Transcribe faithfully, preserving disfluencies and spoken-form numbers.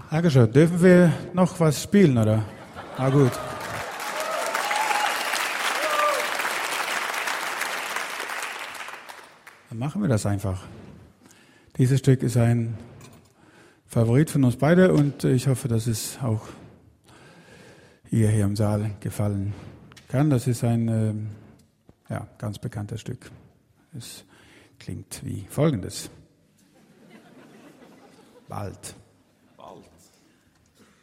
Dankeschön. Dürfen wir noch was spielen, oder? Na gut. Dann machen wir das einfach. Dieses Stück ist ein Favorit von uns beide und ich hoffe, dass es auch ihr hier im Saal gefallen kann. Das ist ein äh, ja, ganz bekanntes Stück. Es klingt wie Folgendes. Bald.